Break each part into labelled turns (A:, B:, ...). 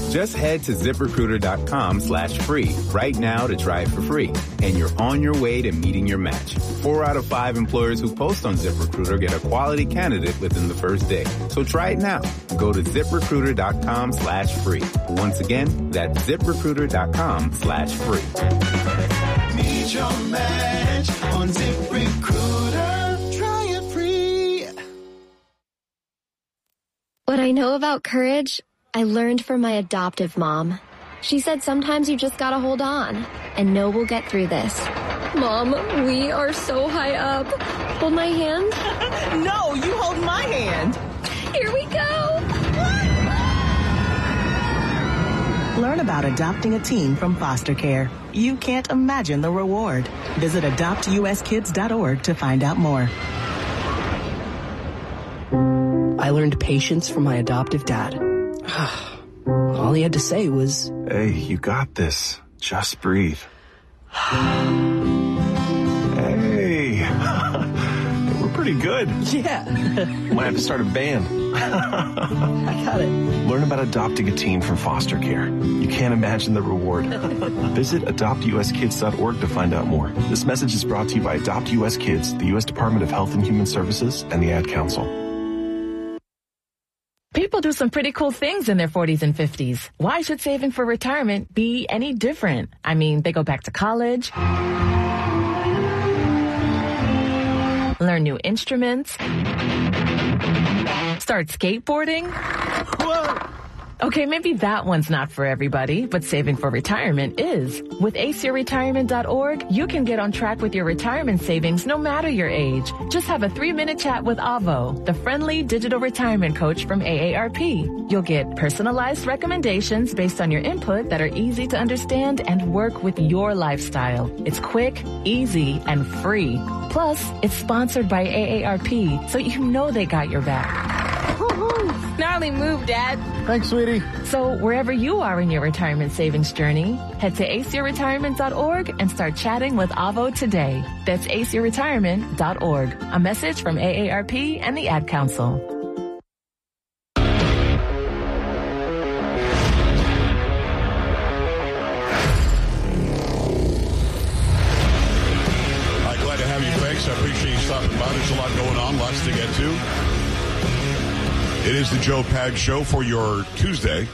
A: Just head to ZipRecruiter.com/free right now to try it for free. And you're on your way to meeting your match. 4 out of 5 employers who post on ZipRecruiter get a quality candidate within the first day. So try it now. Go to ZipRecruiter.com/free. Once again, that's ZipRecruiter.com/free.
B: Meet your match on ZipRecruiter. Try it free.
C: What I know about courage, I learned from my adoptive mom. She said sometimes you just gotta hold on and know we'll get through this. Mom, we are so high up. Hold my hand.
D: No, you hold my hand.
C: Here we go.
D: Learn about adopting a teen from foster care. You can't imagine the reward. Visit adoptuskids.org to find out more.
E: I learned patience from my adoptive dad. All he had to say was,
F: "Hey, you got this. Just breathe." Hey, we're pretty good.
E: yeah.
F: Might have to start a band.
E: I got it.
F: Learn about adopting a teen from foster care. You can't imagine the reward. Visit adoptuskids.org to find out more. This message is brought to you by Adopt US Kids, the U.S. Department of Health and Human Services, and the Ad Council.
G: People do some pretty cool things in their 40s and 50s. Why should saving for retirement be any different? I mean, they go back to college, learn new instruments, start skateboarding. Whoa. Okay, maybe that one's not for everybody, but saving for retirement is. With aceyourretirement.org, you can get on track with your retirement savings no matter your age. Just have a 3-minute chat with Avo, the friendly digital retirement coach from AARP. You'll get personalized recommendations based on your input that are easy to understand and work with your lifestyle. It's quick, easy, and free. Plus, it's sponsored by AARP, so you know they got your back.
D: Gnarly move, Dad.
H: Thanks, sweetie.
G: So wherever you are in your retirement savings journey, head to aceyourretirement.org and start chatting with Avo today. That's aceyourretirement.org. A message from AARP and the Ad Council.
I: Glad to have you, folks. I appreciate you stopping by. There's a lot going on, lots to get to. It is the Joe Pags Show for your Tuesday,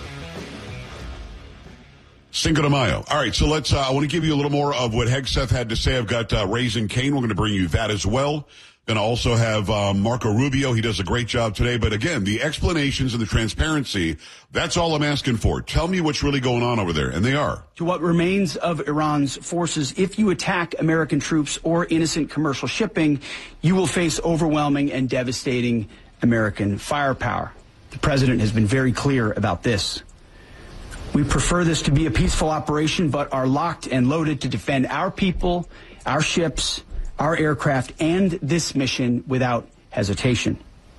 I: Cinco de Mayo. All right, so let's, I want to give you a little more of what Hegseth had to say. I've got Raising Cane. We're going to bring you that as well. Going to also have Marco Rubio. He does a great job today. But again, the explanations and the transparency, that's all I'm asking for. Tell me what's really going on over there. And they are.
J: To what remains of Iran's forces, if you attack American troops or innocent commercial shipping, you will face overwhelming and devastating American firepower. The president has been very clear about this. We prefer this to be a peaceful operation, but are locked and loaded to defend our people, our ships, our aircraft, and this mission without hesitation.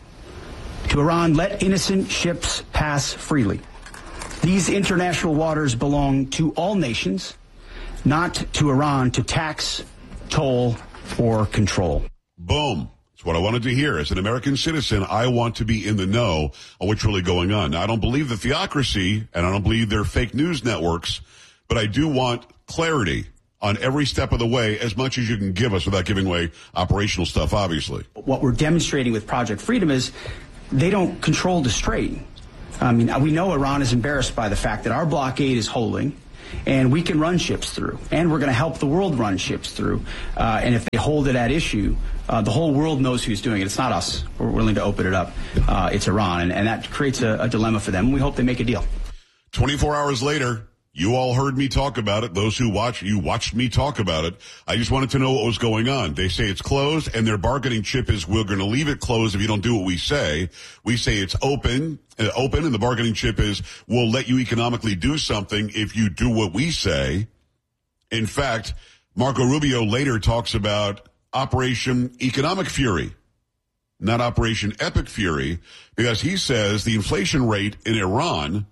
J: To Iran, let innocent ships pass freely. These international waters belong to all nations, not to Iran to tax, toll, or control.
I: Boom. That's what I wanted to hear. As an American citizen, I want to be in the know on what's really going on. Now, I don't believe the theocracy, and I don't believe they're fake news networks, but I do want clarity on every step of the way, as much as you can give us without giving away operational stuff, obviously.
J: What we're demonstrating with Project Freedom is they don't control the strait. I mean, we know Iran is embarrassed by the fact that our blockade is holding, and we can run ships through, and we're going to help the world run ships through. And if they hold it at issue, the whole world knows who's doing it. It's not us. We're willing to open it up. It's Iran, and that creates a dilemma for them. We hope they make a deal.
I: 24 hours later, you all heard me talk about it. Those who watch, you watched me talk about it. I just wanted to know what was going on. They say it's closed, and their bargaining chip is we're going to leave it closed if you don't do what we say. We say it's open, and the bargaining chip is we'll let you economically do something if you do what we say. In fact, Marco Rubio later talks about Operation Economic Fury, not Operation Epic Fury, because he says the inflation rate in Iran.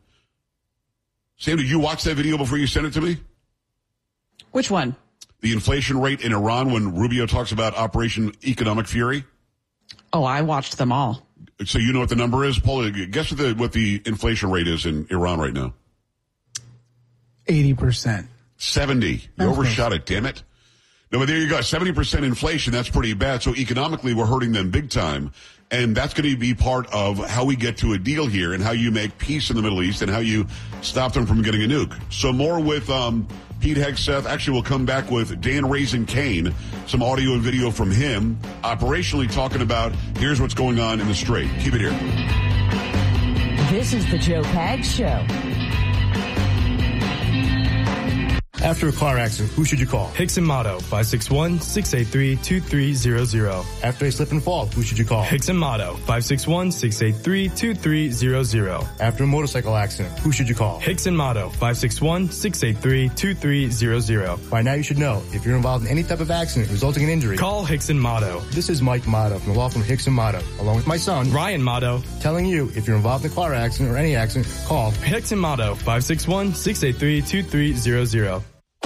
I: Sam, did you watch that video before you sent it to me?
K: Which one?
I: The inflation rate in Iran when Rubio talks about Operation Economic Fury?
K: Oh, I watched them all.
I: So you know what the number is? Paul, guess what the inflation rate is in Iran right now?
H: 80%.
I: 70. You overshot it, damn it. No, but there you go. 70% inflation. That's pretty bad. So economically, we're hurting them big time. And that's going to be part of how we get to a deal here and how you make peace in the Middle East and how you stop them from getting a nuke. So more with Pete Hegseth. Actually, we'll come back with Dan Raising Kane, some audio and video from him, operationally talking about here's what's going on in the Strait. Keep it here.
L: This is the Joe Pags Show.
M: After a car accident, who should you call?
N: Hickson Motto, 561-683-2300.
M: After a slip and fall, who should you call?
N: Hickson Motto, 561-683-2300.
M: After a motorcycle accident, who should you call?
N: Hickson Motto, 561-683-2300.
M: By now you should know, if you're involved in any type of accident resulting in injury,
N: call Hickson Motto.
M: This is Mike Motto from the law firm Hickson Motto, along with my son,
N: Ryan Motto,
M: telling you if you're involved in a car accident or any accident, call
N: Hickson Motto, 561-683-2300.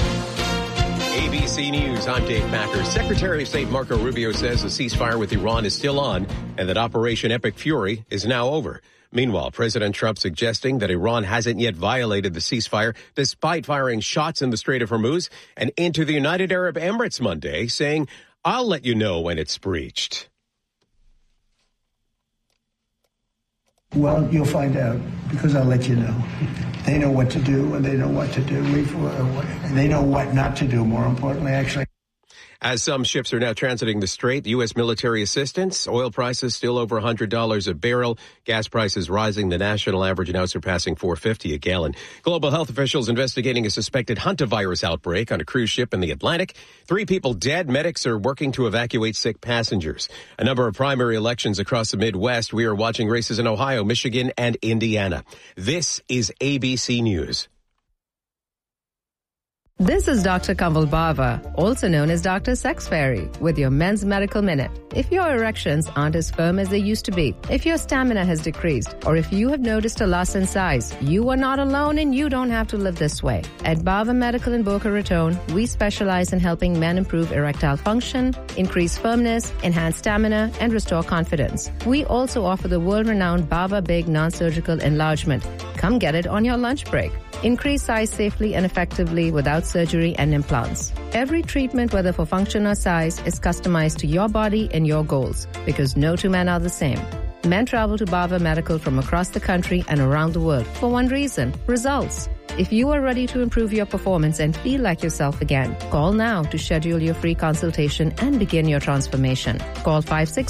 O: ABC News, I'm Dave Packer. Secretary of State Marco Rubio says the ceasefire with Iran is still on and that Operation Epic Fury is now over. Meanwhile, President Trump suggesting that Iran hasn't yet violated the ceasefire despite firing shots in the Strait of Hormuz and into the United Arab Emirates Monday, saying, "I'll let you know when it's breached."
P: Well, you'll find out because I'll let you know. They know what to do and they know what to do. They know what not to do, more importantly, actually.
O: As some ships are now transiting the Strait, U.S. military assistance, oil prices still over $100 a barrel, gas prices rising, the national average now surpassing $4.50 a gallon. Global health officials investigating a suspected hantavirus outbreak on a cruise ship in the Atlantic. 3 people dead. Medics are working to evacuate sick passengers. A number of primary elections across the Midwest. We are watching races in Ohio, Michigan, and Indiana. This is ABC News.
Q: This is Dr. Kamal Bava, also known as Dr. Sex Fairy, with your Men's Medical Minute. If your erections aren't as firm as they used to be, if your stamina has decreased, or if you have noticed a loss in size, you are not alone and you don't have to live this way. At Bava Medical in Boca Raton, we specialize in helping men improve erectile function, increase firmness, enhance stamina, and restore confidence. We also offer the world-renowned Bava Big non-surgical enlargement. Come get it on your lunch break. Increase size safely and effectively without surgery and implants. Every treatment, whether for function or size, is customized to your body and your goals because no two men are the same. Men travel to Bava Medical from across the country and around the world for one reason: results. If you are ready to improve your performance and feel like yourself again, call now to schedule your free consultation and begin your transformation. Call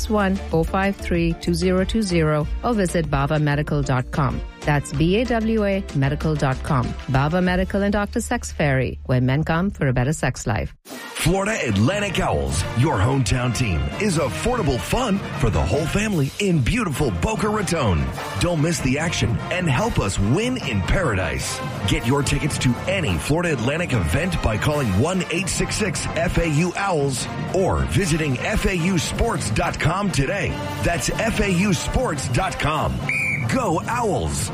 Q: 561-453-2020 or visit bavamedical.com. That's BAWA medical.com. Bava Medical and Dr. Sex Fairy, where men come for a better sex life.
R: Florida Atlantic Owls, your hometown team, is affordable fun for the whole family in beautiful Boca Raton. Don't miss the action and help us win in paradise. Get your tickets to any Florida Atlantic event by calling 1-866-FAU-OWLS or visiting FAUsports.com today. That's FAUsports.com. Go Owls!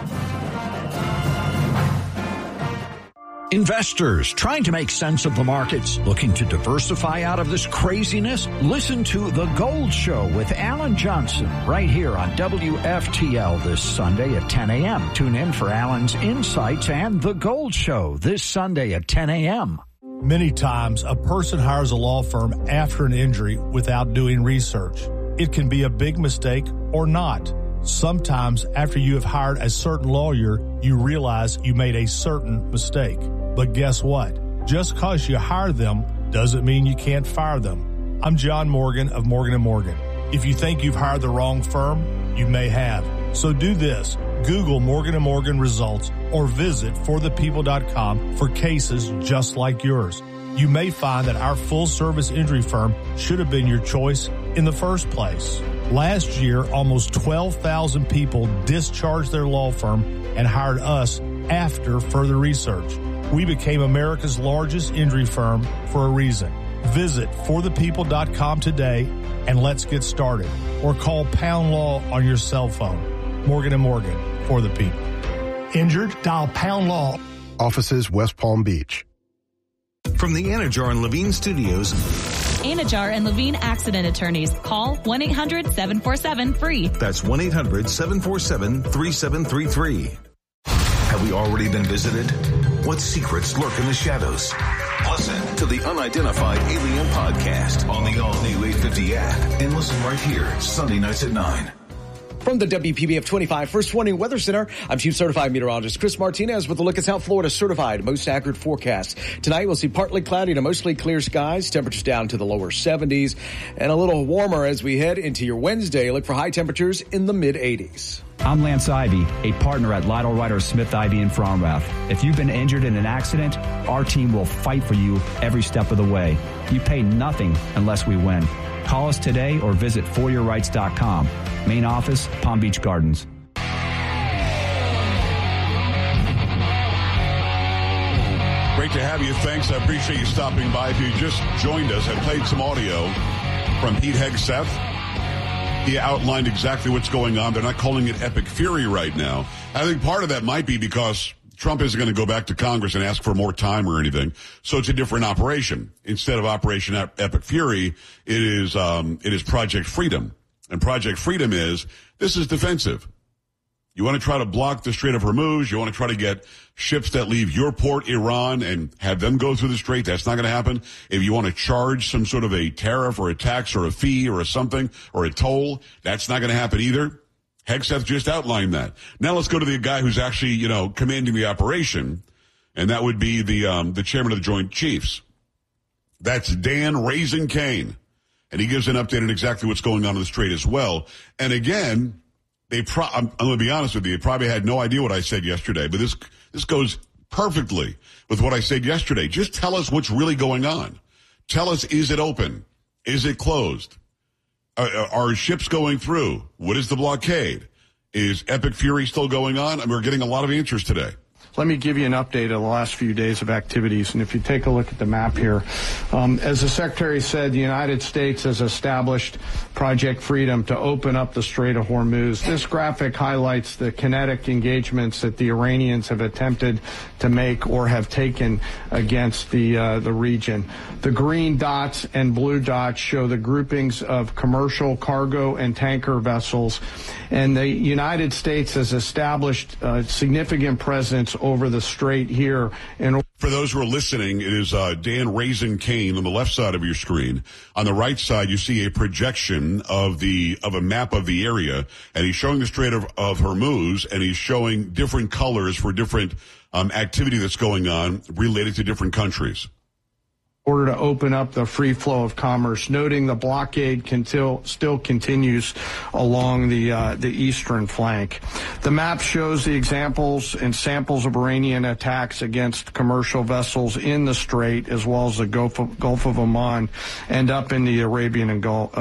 S: Investors trying to make sense of the markets, looking to diversify out of this craziness? Listen to The Gold Show with Alan Johnson right here on WFTL this Sunday at 10 a.m. Tune in for Alan's insights and The Gold Show this Sunday at 10 a.m.
T: Many times, a person hires a law firm after an injury without doing research. It can be a big mistake or not. Sometimes after you have hired a certain lawyer, you realize you made a certain mistake. But guess what? Just because you hire them doesn't mean you can't fire them. I'm John Morgan of Morgan & Morgan. If you think you've hired the wrong firm, you may have. So do this. Google Morgan & Morgan results or visit forthepeople.com for cases just like yours. You may find that our full-service injury firm should have been your choice in the first place. Last year, almost 12,000 people discharged their law firm and hired us after further research. We became America's largest injury firm for a reason. Visit forthepeople.com today and let's get started. Or call Pound Law on your cell phone. Morgan & Morgan, for the people. Injured? Dial Pound Law.
U: Offices, West Palm Beach.
V: From the Anajar and Levine Studios.
W: Anajar and Levine Accident Attorneys. Call 1-800-747-FREE.
V: That's 1-800-747-3733.
X: Have we already been visited?
V: what secrets lurk in the shadows. Listen to the Unidentified Alien Podcast on the all-new 850 app and listen right here, Sunday nights at 9.
A: From the WPBF 25 First Warning Weather Center, I'm Chief Certified Meteorologist Chris Martinez with a look at South Florida certified most accurate forecast. Tonight we'll see partly cloudy to mostly clear skies, temperatures down to the lower 70s, and a little warmer as we head into your Wednesday. Look for high temperatures in the mid-80s.
B: I'm Lance Ivy, a partner at Lytle Ryder Smith Ivy in Fromrath. If you've been injured in an accident, our team will fight for you every step of the way. You pay nothing unless we win. Call us today or visit foryourrights.com. Main office, Palm Beach Gardens.
I: Great to have you. Thanks. I appreciate you stopping by. If you just joined us, I played some audio from Pete Hegseth. He outlined exactly what's going on. They're not calling it Epic Fury right now. I think part of that might be because Trump isn't going to go back to Congress and ask for more time or anything. So it's a different operation. Instead of Operation Epic Fury, it is Project Freedom. And Project Freedom this is defensive. You want to try to block the Strait of Hormuz. You want to try to get ships that leave your port, Iran, and have them go through the strait. That's not going to happen. If you want to charge some sort of a tariff or a tax or a fee or a something or a toll, that's not going to happen either. Hegseth just outlined that. Now let's go to the guy who's actually, commanding the operation, and that would be the chairman of the Joint Chiefs. That's Dan Raising Kane. And he gives an update on exactly what's going on in the strait as well. And again, I'm going to be honest with you, they probably had no idea what I said yesterday, but this goes perfectly with what I said yesterday. Just tell us what's really going on. Tell us, is it open? Is it closed? Are ships going through? What is the blockade? Is Epic Fury still going on? And we're getting a lot of answers today.
H: Let me give you an update of the last few days of activities. And if you take a look at the map here, as the Secretary said, the United States has established Project Freedom to open up the Strait of Hormuz. This graphic highlights the kinetic engagements that the Iranians have attempted to make or have taken against the region. The green dots and blue dots show the groupings of commercial, cargo, and tanker vessels. And the United States has established a significant presence over the strait here. And
I: for those who are listening, it is Dan Raising Kane on the left side of your screen. On the right side, you see a projection of a map of the area, and he's showing the Strait of Hormuz, and he's showing different colors for different activity that's going on related to different countries.
H: In order to open up the free flow of commerce, noting the blockade still continues along the eastern flank. The map shows the examples and samples of Iranian attacks against commercial vessels in the strait, as well as the Gulf of Oman and up in the Arabian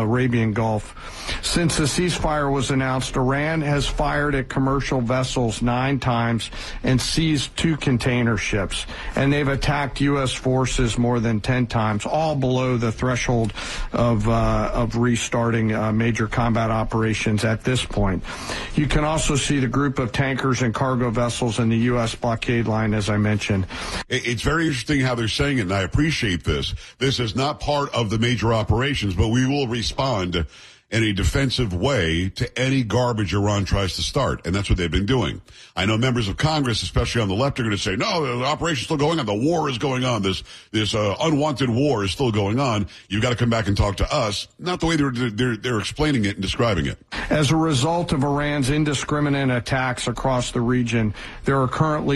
H: Gulf. Since the ceasefire was announced, Iran has fired at commercial vessels 9 times and seized 2 container ships, and they've attacked U.S. forces more than 10 times, all below the threshold of restarting major combat operations at this point. You can also see the group of tankers and cargo vessels in the U.S. blockade line, as I mentioned.
I: It's very interesting how they're saying it, and I appreciate this. This is not part of the major operations, but we will respond in a defensive way to any garbage Iran tries to start. And that's what they've been doing. I know members of Congress, especially on the left, are going to say, no, the operation's still going on. The war is going on. This unwanted war is still going on. You've got to come back and talk to us. Not the way they're explaining it and describing it.
H: As a result of Iran's indiscriminate attacks across the region, there are currently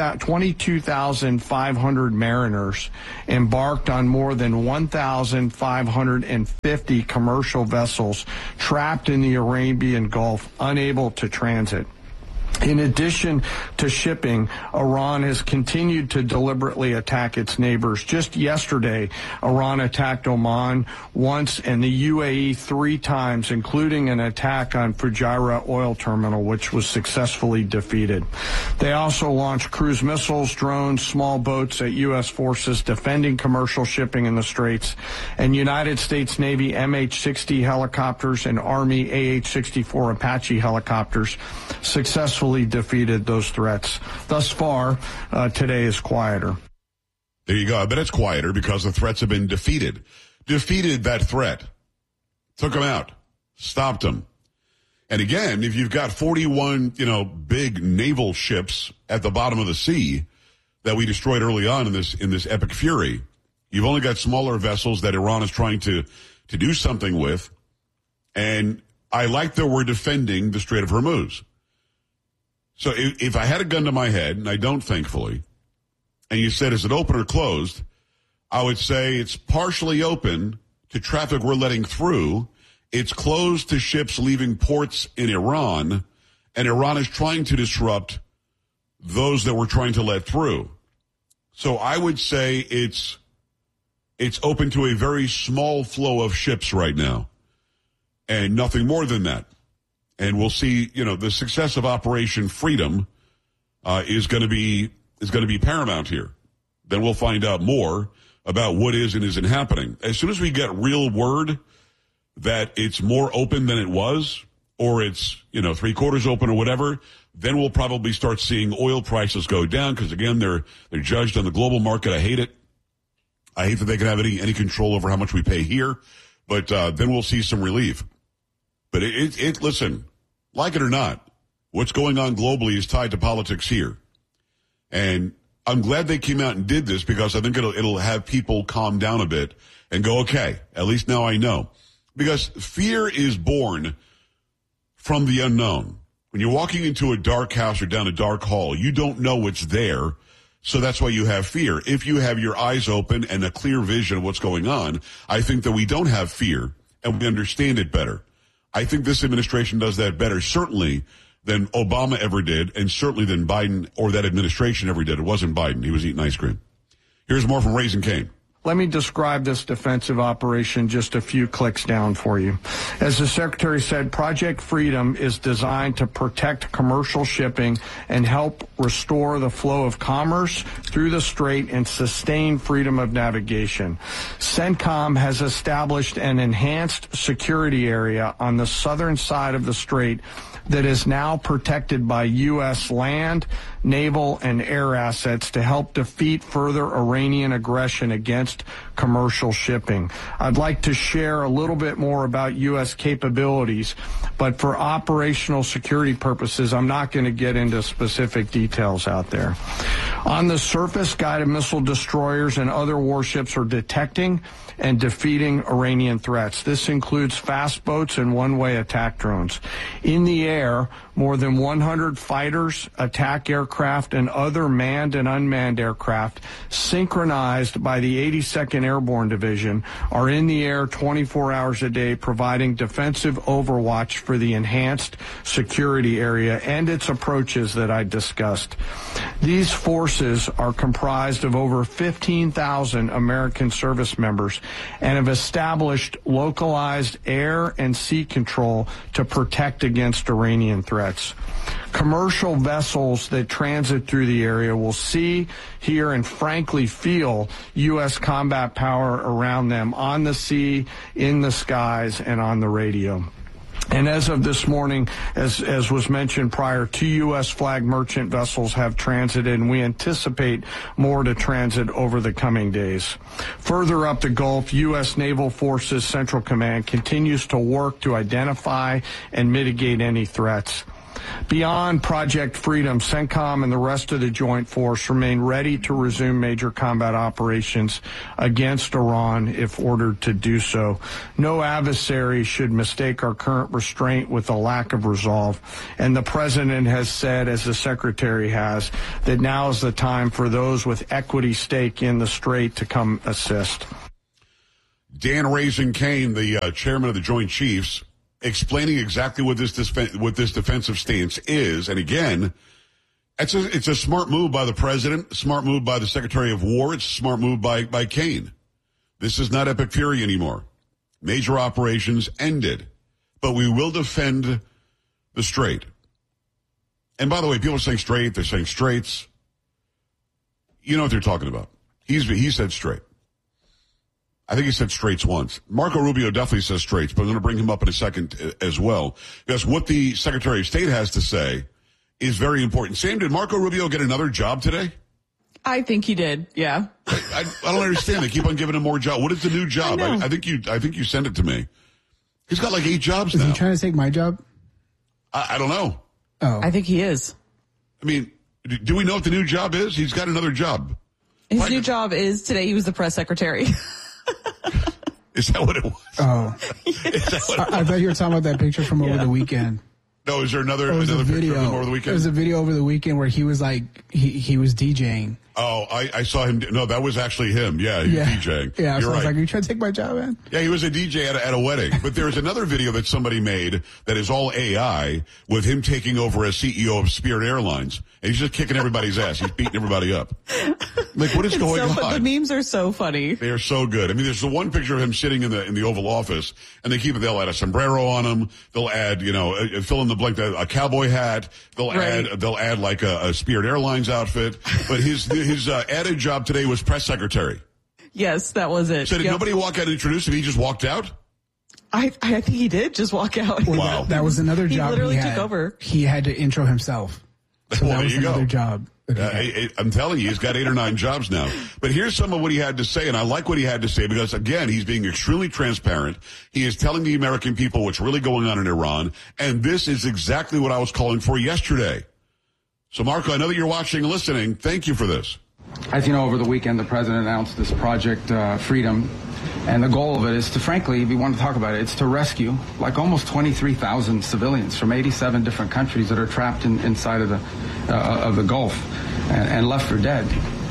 H: 22,500 mariners embarked on more than 1,550 commercial vessels trapped in the Arabian Gulf, unable to transit. In addition to shipping, Iran has continued to deliberately attack its neighbors. Just yesterday, Iran attacked Oman once and the UAE 3 times, including an attack on Fujairah oil terminal, which was successfully defeated. They also launched cruise missiles, drones, small boats at U.S. forces defending commercial shipping in the Straits, and United States Navy MH-60 helicopters and Army AH-64 Apache helicopters successfully defeated those threats. Thus far, today is quieter.
I: There you go. I bet it's quieter because the threats have been defeated. Defeated that threat. Took them out. Stopped them. And again, if you've got 41, big naval ships at the bottom of the sea, that we destroyed early on in this epic fury. You've only got smaller vessels that Iran is trying to do something with. And I like that we're defending the Strait of Hormuz. So if I had a gun to my head, and I don't, thankfully, and you said, is it open or closed? I would say it's partially open to traffic we're letting through. It's closed to ships leaving ports in Iran, and Iran is trying to disrupt those that we're trying to let through. So I would say it's open to a very small flow of ships right now, and nothing more than that. And we'll see, the success of Operation Freedom is going to be paramount here. Then we'll find out more about what is and isn't happening. As soon as we get real word that it's more open than it was, or it's, 3/4 open or whatever, then we'll probably start seeing oil prices go down because, again, they're judged on the global market. I hate it. I hate that they can have any control over how much we pay here, but then we'll see some relief. But listen, like it or not, what's going on globally is tied to politics here. And I'm glad they came out and did this because I think it'll have people calm down a bit and go, okay, at least now I know. Because fear is born from the unknown. When you're walking into a dark house or down a dark hall, you don't know what's there, so that's why you have fear. If you have your eyes open and a clear vision of what's going on, I think that we don't have fear and we understand it better. I think this administration does that better, certainly, than Obama ever did, and certainly than Biden or that administration ever did. It wasn't Biden. He was eating ice cream. Here's more from Raising Cane.
H: Let me describe this defensive operation just a few clicks down for you. As the Secretary said, Project Freedom is designed to protect commercial shipping and help restore the flow of commerce through the strait and sustain freedom of navigation. CENTCOM has established an enhanced security area on the southern side of the strait that is now protected by U.S. land, naval, and air assets to help defeat further Iranian aggression against commercial shipping. I'd like to share a little bit more about U.S. capabilities, but for operational security purposes, I'm not going to get into specific details out there. On the surface, guided missile destroyers and other warships are detecting and defeating Iranian threats. This includes fast boats and one-way attack drones. In the air, more than 100 fighters, attack aircraft, and other manned and unmanned aircraft synchronized by the 82nd Airborne Division are in the air 24 hours a day, providing defensive overwatch for the enhanced security area and its approaches that I discussed. These forces are comprised of over 15,000 American service members and have established localized air and sea control to protect against Iranian threats. Commercial vessels that transit through the area will see, hear, and frankly feel U.S. combat power around them on the sea, in the skies, and on the radio. And as of this morning, as was mentioned prior, 2 U.S. flag merchant vessels have transited, and we anticipate more to transit over the coming days. Further up the Gulf, U.S. Naval Forces Central Command continues to work to identify and mitigate any threats. Beyond Project Freedom, CENTCOM and the rest of the Joint Force remain ready to resume major combat operations against Iran if ordered to do so. No adversary should mistake our current restraint with a lack of resolve. And the President has said, as the Secretary has, that now is the time for those with equity stake in the strait to come assist.
I: Dan Raising Cane, the chairman of the Joint Chiefs, explaining exactly what this defensive stance is. And again, it's a smart move by the president, smart move by the Secretary of War. It's a smart move by Kane. This is not epic fury anymore. Major operations ended, but we will defend the strait. And by the way, people are saying strait, they're saying straits. You know what they're talking about. He said strait. I think he said straits once. Marco Rubio definitely says straits, but I'm going to bring him up in a second as well. Because what the Secretary of State has to say is very important. Sam, did Marco Rubio get another job today?
K: I think he did, yeah.
I: I don't understand. They keep on giving him more jobs. What is the new job? I think you sent it to me. He's got like 8 jobs now.
C: Is he trying to take my job?
I: I don't know.
K: Oh. I think he is.
I: I mean, Do we know what the new job is? He's got another job.
K: His new job is today he was the press secretary.
I: Is that what it was?
C: Oh. I thought you were talking about that picture from over the weekend.
I: No, is there another picture of him over the weekend?
C: There was a video over the weekend where he was like, he was DJing.
I: Oh, I saw him. No, that was actually him. Yeah, he was DJing.
C: Yeah,
I: You're
C: I was
I: right.
C: like, are you trying to take my job, man?
I: Yeah, he was a DJ at a wedding. But there's another video that somebody made that is all AI with him taking over as CEO of Spirit Airlines. And he's just kicking everybody's ass. He's beating everybody up. Like, what is going on?
K: The memes are so funny.
I: They are so good. I mean, there's the one picture of him sitting in the Oval Office, and they'll add a sombrero on him. They'll add, fill in the blank, a cowboy hat. They'll add like a Spirit Airlines outfit. But his added job today was press secretary.
K: Yes, that was it.
I: So did nobody walk out and introduce him? He just walked out?
K: I think he did just walk out.
I: Wow.
C: That was another job.
K: He literally took over.
C: He had to intro himself. So
I: well,
C: that was another job.
I: I'm telling you, he's got 8 or 9 jobs now. But here's some of what he had to say, and I like what he had to say because, again, he's being extremely transparent. He is telling the American people what's really going on in Iran, and this is exactly what I was calling for yesterday. So, Marco, I know that you're watching and listening. Thank you for this.
E: As you know, over the weekend, the president announced this Project Freedom, and the goal of it is to, frankly, if you want to talk about it, it's to rescue like almost 23,000 civilians from 87 different countries that are trapped inside of the Gulf and left for dead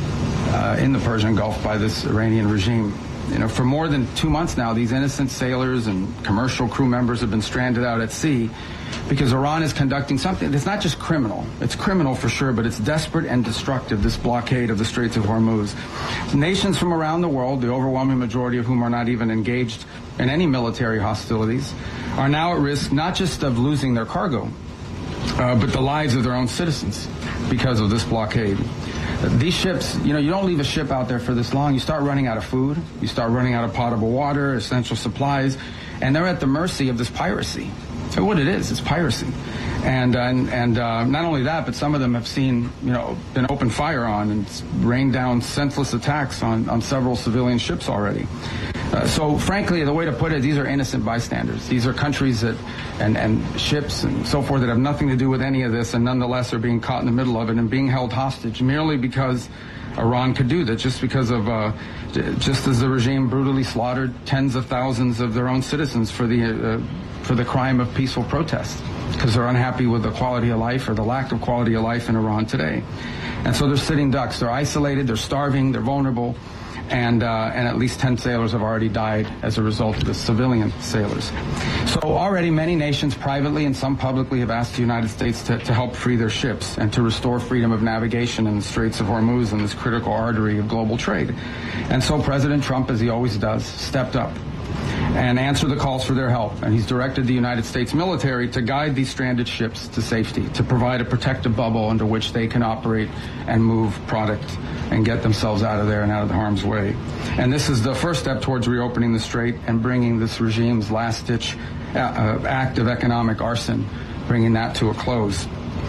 E: in the Persian Gulf by this Iranian regime. For more than 2 months now, these innocent sailors and commercial crew members have been stranded out at sea because Iran is conducting something that's not just criminal. It's criminal for sure, but it's desperate and destructive, this blockade of the Straits of Hormuz. Nations from around the world, the overwhelming majority of whom are not even engaged in any military hostilities, are now at risk not just of losing their cargo, but the lives of their own citizens because of this blockade. These ships, you don't leave a ship out there for this long. You start running out of food. You start running out of potable water, essential supplies, and they're at the mercy of this piracy. So what it is, it's piracy. And not only that, but some of them have seen, been opened fire on and rained down senseless attacks on several civilian ships already. So frankly, the way to put it, these are innocent bystanders. These are countries that and ships and so forth that have nothing to do with any of this and nonetheless are being caught in the middle of it and being held hostage merely because Iran could do that, just because of just as the regime brutally slaughtered tens of thousands of their own citizens for the crime of peaceful protest because they're unhappy with the quality of life or the lack of quality of life in Iran today. And so they're sitting ducks. They're isolated. They're starving. They're vulnerable. And at least 10 sailors have already died as a result of the civilian sailors. So already many nations privately and some publicly have asked the United States to help free their ships and to restore freedom of navigation in the Straits of Hormuz and this critical artery of global trade. And so President Trump, as he always does, stepped up and answered the calls for their help. And he's directed the United States military to guide these stranded ships to safety, to provide a protective bubble under which they can operate and move product and get themselves out of there and out of the harm's way. And this is the first step towards reopening the strait and bringing this regime's last-ditch act of economic arson, bringing that to a close.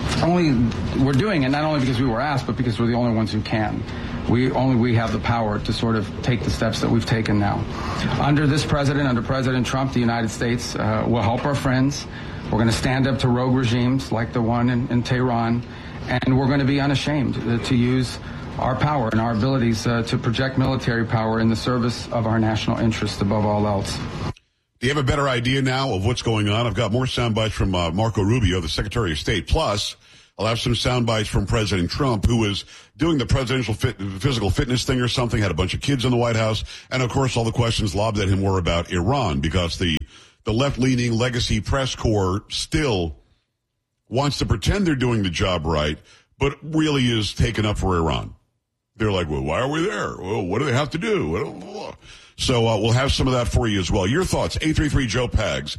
E: We're doing it not only because we were asked, but because we're the only ones who can. We have the power to sort of take the steps that we've taken now. Under this president, under President Trump, the United States will help our friends. We're going to stand up to rogue regimes like the one in Tehran, and we're going to be unashamed to use our power and our abilities to project military power in the service of our national interest above all else.
I: Do you have a better idea now of what's going on? I've got more sound bites from Marco Rubio, the Secretary of State. Plus, I'll have some sound bites from President Trump, who was doing the presidential physical fitness thing or something, had a bunch of kids in the White House. And, of course, all the questions lobbed at him were about Iran because the left-leaning legacy press corps still wants to pretend they're doing the job right, but really is taken up for Iran. They're like, well, why are we there? Well, what do they have to do? So we'll have some of that for you as well. Your thoughts, 833-JOE-PAGS,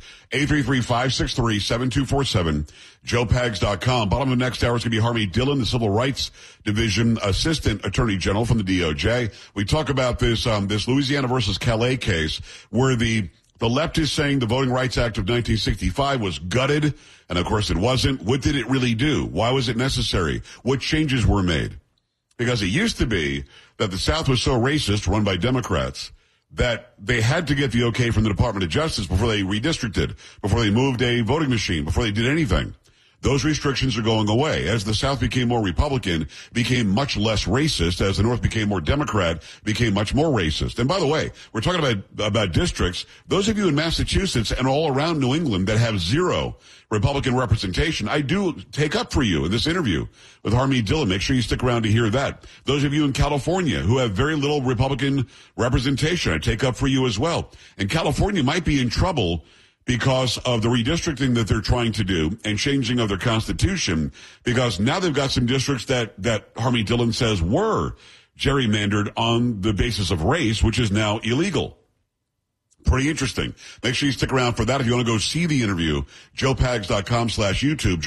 I: 833-563-7247, joepags.com. Bottom of the next hour is going to be Harvey Dillon, the Civil Rights Division Assistant Attorney General from the DOJ. We talk about this Louisiana versus Calais case where the left is saying the Voting Rights Act of 1965 was gutted, and of course it wasn't. What did it really do? Why was it necessary? What changes were made? Because it used to be that the South was so racist, run by Democrats, that they had to get the okay from the Department of Justice before they redistricted, before they moved a voting machine, before they did anything. Those restrictions are going away. As the South became more Republican, became much less racist. As the North became more Democrat, became much more racist. And by the way, we're talking about districts. Those of you in Massachusetts and all around New England that have zero Republican representation, I do take up for you in this interview with Harmeet Dillon. Make sure you stick around to hear that. Those of you in California who have very little Republican representation, I take up for you as well. And California might be in trouble because of the redistricting that they're trying to do and changing of their constitution, because now they've got some districts that Harmeet Dillon says were gerrymandered on the basis of race, which is now illegal. Pretty interesting. Make sure you stick around for that. If you want to go see the interview, joepags.com/YouTube,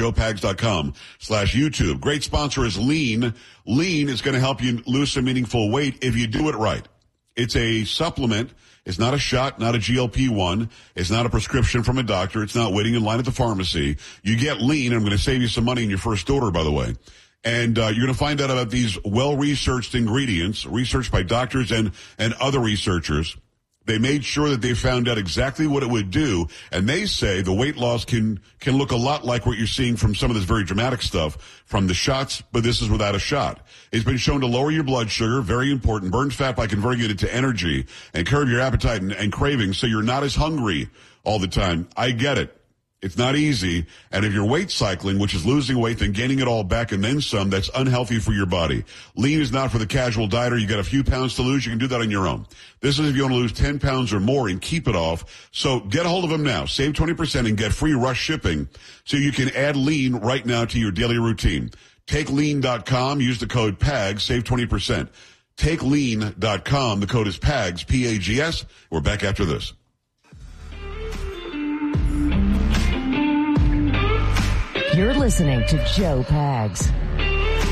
I: joepags.com/YouTube. Great sponsor is Lean. Lean is going to help you lose some meaningful weight if you do it right. It's a supplement. It's not a shot, not a GLP-1. It's not a prescription from a doctor. It's not waiting in line at the pharmacy. You get Lean, and I'm going to save you some money in your first order, by the way. And you're going to find out about these well-researched ingredients, researched by doctors and other researchers. They made sure that they found out exactly what it would do, and they say the weight loss can look a lot like what you're seeing from some of this very dramatic stuff from the shots, but this is without a shot. It's been shown to lower your blood sugar, very important, burn fat by converting it into energy, and curb your appetite and cravings so you're not as hungry all the time. I get it. It's not easy, and if you're weight cycling, which is losing weight, then gaining it all back and then some, that's unhealthy for your body. Lean is not for the casual dieter. You got a few pounds to lose. You can do that on your own. This is if you want to lose 10 pounds or more and keep it off. So get a hold of them now. Save 20% and get free rush shipping so you can add Lean right now to your daily routine. TakeLean.com. Use the code PAGS. Save 20%. TakeLean.com. The code is PAGS, P-A-G-S. We're back after this.
L: You're listening to Joe Pags.